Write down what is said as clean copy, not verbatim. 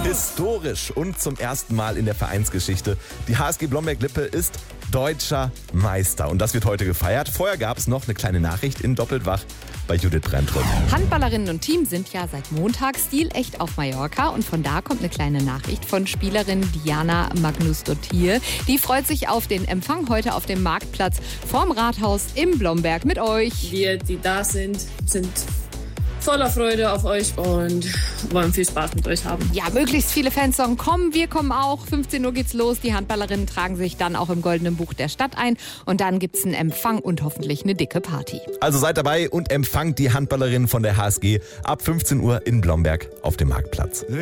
Historisch und zum ersten Mal in der Vereinsgeschichte. Die HSG Blomberg-Lippe ist deutscher Meister und das wird heute gefeiert. Vorher gab es noch eine kleine Nachricht in Doppelt wach bei Judith Brandrück. Handballerinnen und Team sind ja seit Montag stilecht auf Mallorca und von da kommt eine kleine Nachricht von Spielerin Diana Magnus-Dottir. Die freut sich auf den Empfang heute auf dem Marktplatz vorm Rathaus im Blomberg mit euch. Wir, die da sind voller Freude auf euch und wollen viel Spaß mit euch haben. Ja, möglichst viele Fans sollen kommen. Wir kommen auch. 15 Uhr geht's los. Die Handballerinnen tragen sich dann auch im Goldenen Buch der Stadt ein. Und dann gibt's einen Empfang und hoffentlich eine dicke Party. Also seid dabei und empfangt die Handballerinnen von der HSG ab 15 Uhr in Blomberg auf dem Marktplatz.